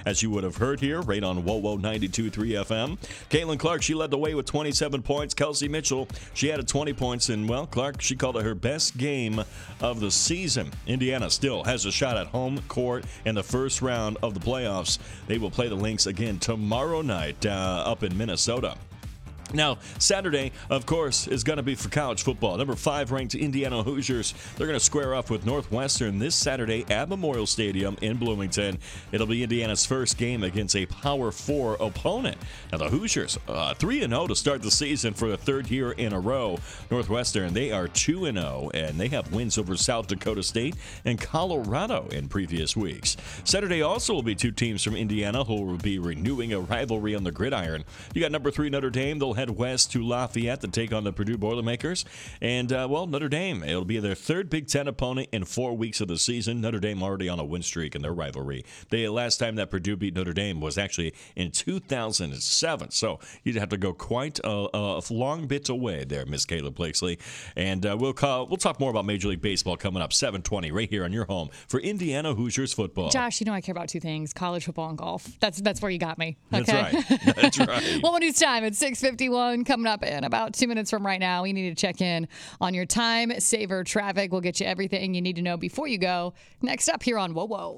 as you would have heard here, right on WOWO 92.3 FM. Caitlin Clark, she led the way with 27 points. Kelsey Mitchell, she added 20 points. And, well, Clark, she called it her best game of the season. Indiana still has a shot at home court in the first round of the playoffs. They will play the Lynx again tomorrow night up in Minnesota. Now, Saturday, of course, is going to be for college football. Number 5 ranked Indiana Hoosiers. They're going to square off with Northwestern this Saturday at Memorial Stadium in Bloomington. It'll be Indiana's first game against a Power 4 opponent. Now, the Hoosiers, 3-0 to start the season for the third year in a row. Northwestern, they are 2-0, and they have wins over South Dakota State and Colorado in previous weeks. Saturday also will be 2 teams from Indiana who will be renewing a rivalry on the gridiron. You got number 3 Notre Dame. They'll head west to Lafayette to take on the Purdue Boilermakers. And, Notre Dame, it'll be their third Big Ten opponent in 4 weeks of the season. Notre Dame already on a win streak in their rivalry. The last time that Purdue beat Notre Dame was actually in 2007. So you'd have to go quite a long bit away there, Miss Kayla Blakeslee. And we'll talk more about Major League Baseball coming up 7:20 right here on your home for Indiana Hoosiers football. Josh, you know I care about 2 things, college football and golf. That's where you got me. Okay? That's right. That's right. Well, news time at 6:51 coming up in about 2 minutes from right now. We need to check in on your time saver traffic. We'll get you everything you need to know before you go. Next up here on WOWO.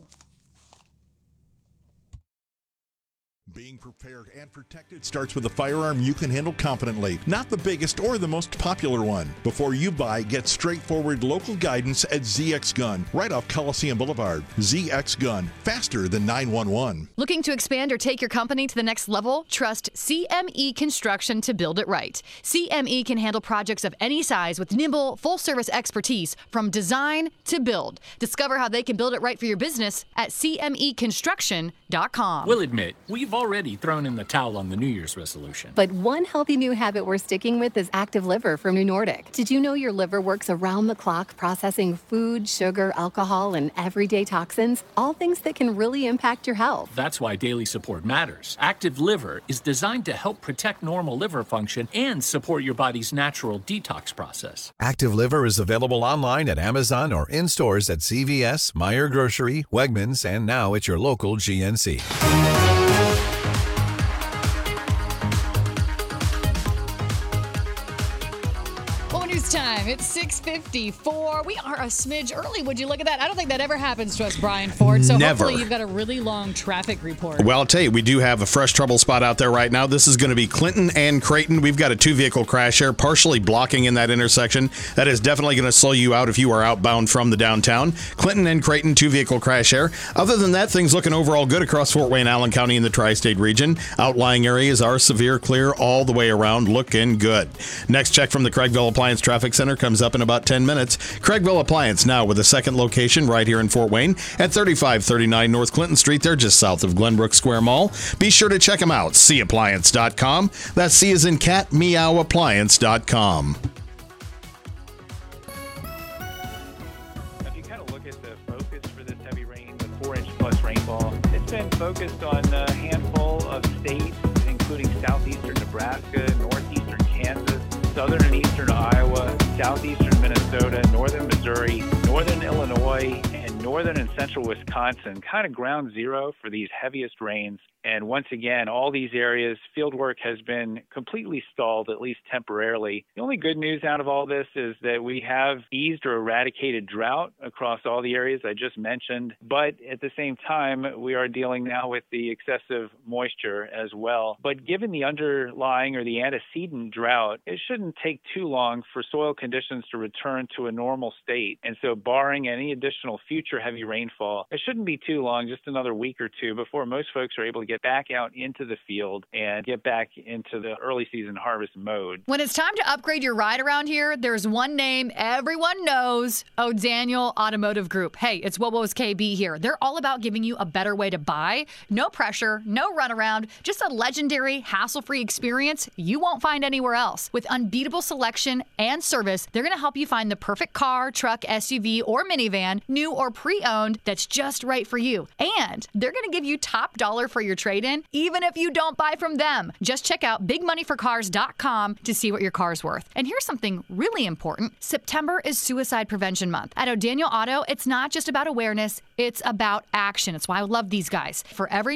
Being prepared and protected starts with a firearm you can handle confidently, not the biggest or the most popular one. Before you buy, get straightforward local guidance at ZX Gun, right off Coliseum Boulevard. ZX Gun, faster than 911. Looking to expand or take your company to the next level? Trust CME Construction to build it right. CME can handle projects of any size with nimble, full-service expertise from design to build. Discover how they can build it right for your business at CMEconstruction.com. We'll admit, we've already thrown in the towel on the New Year's resolution. But one healthy new habit we're sticking with is Active Liver from New Nordic. Did you know your liver works around the clock processing food, sugar, alcohol, and everyday toxins? All things that can really impact your health. That's why daily support matters. Active Liver is designed to help protect normal liver function and support your body's natural detox process. Active Liver is available online at Amazon or in stores at CVS, Meijer Grocery, Wegmans, and now at your local GNC. Time. It's 6:54. We are a smidge early. Would you look at that? I don't think that ever happens to us, Brian Ford. So Never. Hopefully you've got a really long traffic report. Well, I'll tell you, we do have a fresh trouble spot out there right now. This is going to be Clinton and Creighton. We've got a 2-vehicle crash here, partially blocking in that intersection. That is definitely going to slow you out if you are outbound from the downtown. Clinton and Creighton, 2-vehicle crash here. Other than that, things looking overall good across Fort Wayne, Allen County, in the tri-state region. Outlying areas are severe, clear all the way around, looking good. Next check from the Craigville Appliance Traffic Center comes up in about 10 minutes. Craigville Appliance now with a second location right here in Fort Wayne at 3539 North Clinton Street. They're just south of Glenbrook Square Mall. Be sure to check them out, cappliance.com. That's C as in cat, meow, appliance.com. If you kind of look at the focus for this heavy rain, the 4-inch plus rainfall, it's been focused on a handful of states, including southeastern Nebraska, northeastern Kansas, southern and eastern Iowa, southeastern Minnesota, northern Missouri, northern Illinois, and northern and central Wisconsin, kind of ground zero for these heaviest rains. And once again, all these areas, field work has been completely stalled, at least temporarily. The only good news out of all this is that we have eased or eradicated drought across all the areas I just mentioned. But at the same time, we are dealing now with the excessive moisture as well. But given the underlying or the antecedent drought, it shouldn't take too long for soil conditions to return to a normal state. And so barring any additional future heavy rainfall, it shouldn't be too long, just another week or two, before most folks are able to get back out into the field and get back into the early season harvest mode. When it's time to upgrade your ride around here, there's one name everyone knows, O'Daniel Automotive Group. Hey, it's WOWO's KB here. They're all about giving you a better way to buy. No pressure, no runaround, just a legendary, hassle-free experience you won't find anywhere else. With unbeatable selection and service, they're going to help you find the perfect car, truck, SUV, or minivan, new or pre-owned, that's just right for you. And they're going to give you top dollar for your trade-in, even if you don't buy from them. Just check out bigmoneyforcars.com to see what your car's worth. And here's something really important. September is Suicide Prevention Month. At O'Daniel Auto, it's not just about awareness, it's about action. It's why I love these guys. For every